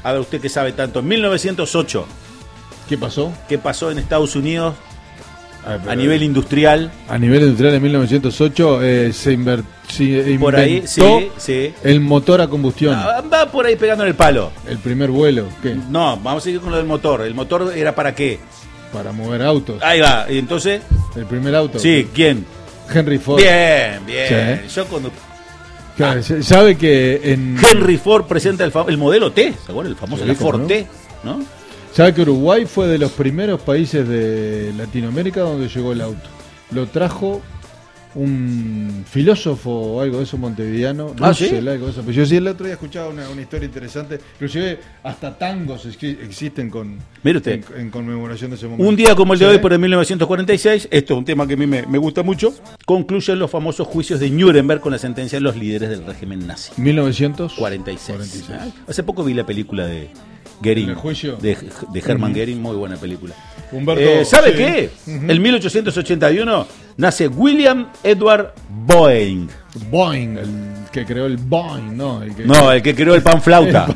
A ver, usted que sabe tanto. En 1908. ¿Qué pasó? ¿Qué pasó en Estados Unidos a nivel industrial? A nivel industrial en 1908 se inventó Por ahí, sí. el motor a combustión. Va por ahí pegando en el palo. El primer vuelo. ¿Qué? No, vamos a seguir con lo del motor. ¿El motor era para qué? Para mover autos. Ahí va. ¿Y entonces? El primer auto. Sí, ¿quién? Henry Ford. Bien. Sí. Yo cuando... Claro, sabe que en... Henry Ford presenta el modelo T, ¿se acuerdan? El famoso Ford ¿no? T, ¿no? ¿Sabe que Uruguay fue de los primeros países de Latinoamérica donde llegó el auto? Lo trajo un filósofo o algo de eso montevideano, ¿sí? Algo de eso. Pues yo sí el otro día escuchaba una historia interesante, inclusive hasta tangos existen con Mire usted, en conmemoración de ese momento. un día como el de hoy, por el 1946, esto es un tema que a mí me gusta mucho, concluyen los famosos juicios de Nuremberg con la sentencia de los líderes del régimen nazi. 1946. Hace poco vi la película de Goering, ¿El juicio? de Hermann Goering, muy buena película. Humberto, ¿Sabe sí. qué? En 1881 nace William Edward Boeing. Boeing, el que creó el Boeing, ¿no? El que creó el pan flauta.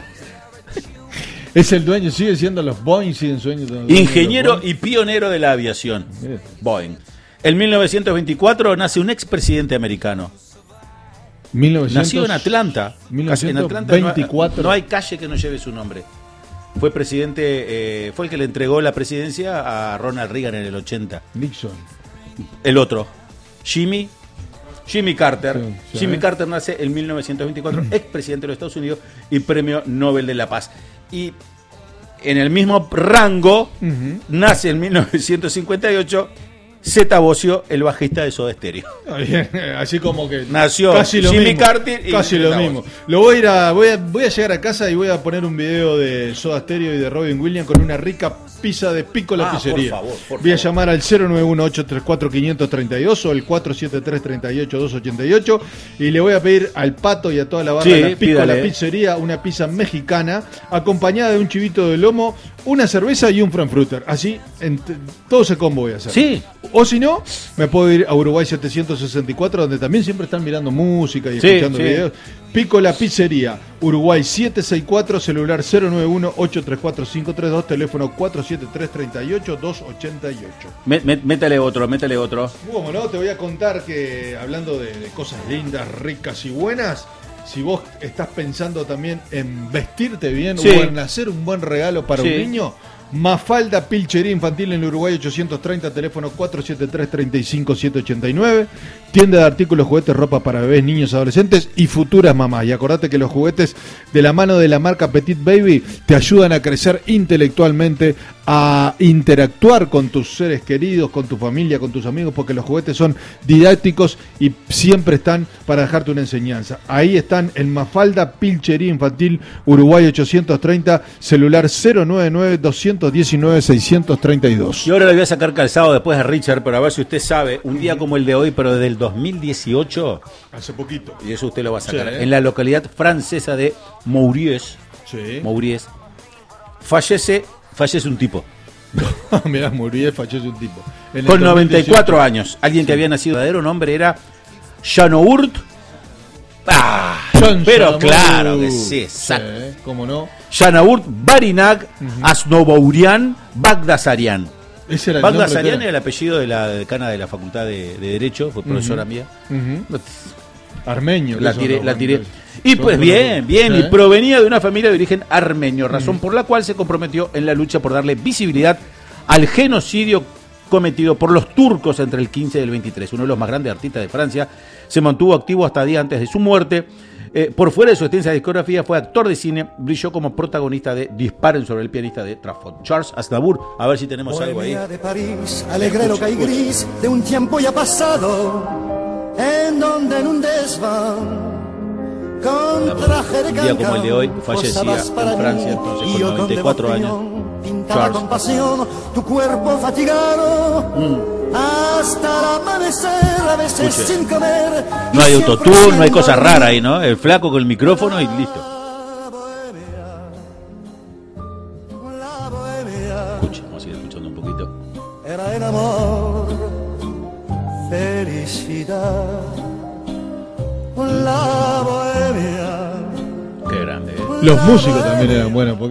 Es el dueño, sigue siendo los Boeing, siguen sueños. Ingeniero y pionero de la aviación. Mire. Boeing. En 1924 nace un expresidente americano. 1900, Nació en Atlanta. 1924. No hay calle que no lleve su nombre. Fue presidente, fue el que le entregó la presidencia a Ronald Reagan en el 80. Nixon. El otro, Jimmy Carter. Sí. Jimmy Carter nace en 1924, expresidente de los Estados Unidos y premio Nobel de la Paz. Y en el mismo rango nace en 1958 Zeta Bosio, el bajista de Soda Stereo. Así como que nació casi lo Jimmy mismo, Carter y casi lo mismo. Lo voy a llegar a casa y voy a poner un video de Soda Stereo y de Robin Williams con una rica pizza de Piccola Pizzería. Por favor. Voy a llamar al 091-834-532 o el 473-38-288 y le voy a pedir al Pato y a toda la banda de la Piccola Pizzería una pizza mexicana acompañada de un chivito de lomo, una cerveza y un frankfurter. Así, todo ese combo voy a hacer. Sí. O si no, me puedo ir a Uruguay 764, donde también siempre están mirando música y escuchando videos. Piccola Pizzería, Uruguay 764, celular 091-834-532, teléfono 473-38-288. Métale otro. ¿Cómo no? Te voy a contar que, hablando de cosas lindas, ricas y buenas, si vos estás pensando también en vestirte bien o en hacer un buen regalo para un niño, Mafalda Pilchería Infantil en Uruguay 830, teléfono 473-35789, tienda de artículos, juguetes, ropa para bebés, niños, adolescentes y futuras mamás. Y acordate que los juguetes de la mano de la marca Petit Baby te ayudan a crecer intelectualmente, a interactuar con tus seres queridos, con tu familia, con tus amigos, porque los juguetes son didácticos y siempre están para dejarte una enseñanza. Ahí están en Mafalda Pilchería Infantil, Uruguay 830, celular 099-219-632. Y ahora le voy a sacar calzado después a Richard, pero a ver si usted sabe, un día como el de hoy, pero del 2018, hace poquito, y eso usted lo va a sacar, en la localidad francesa de Mouriez, fallece un tipo. Mirá, Mouriez fallece un tipo. Con 94 años. Alguien que había nacido, el verdadero nombre era Janourt. Pero claro que sí, exacto. ¿Cómo no? Janourt Barinag Asnobourian Bagdasarian. Bagdasarian era el apellido de la decana de la Facultad de Derecho, fue profesora mía. Armenio. La tiré. Y pues bien, y provenía de una familia de origen armenio, razón por la cual se comprometió en la lucha por darle visibilidad al genocidio cometido por los turcos entre el 15 y el 23. Uno de los más grandes artistas de Francia, se mantuvo activo hasta días antes de su muerte. Por fuera de su extensa discografía, fue actor de cine, brilló como protagonista de Disparen sobre el pianista de Trafford, Charles Aznavour. A ver si tenemos algo ahí. De París, alegrero que hay gris de un tiempo ya pasado, en donde en un desván con traje de un día como el de hoy fallecía en Francia, entonces con 94 años, Charles. Con pasión tu cuerpo fatigado hasta el amanecer, a veces sin comer. No hay autotune, no hay cosas raras ahí, ¿no? El flaco con el micrófono y listo. Escuche, vamos a ir escuchando un poquito. Era el amor, felicidad, la bohemia. Qué grande, ¿eh? Los músicos también eran buenos.